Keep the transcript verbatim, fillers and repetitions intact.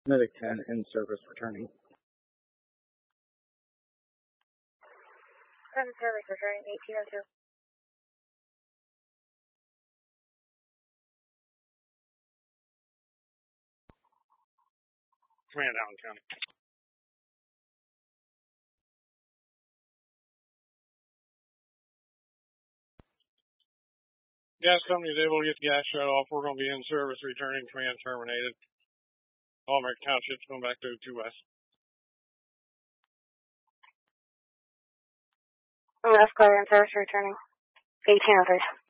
Medic ten in service returning. ten service returning, eighteen oh two. Command Allen County. Gas company is able to get the gas shut off. We're going to be in service returning. Command terminated. All American Townships going back to two West. West clear in service returning. eighteen oh three.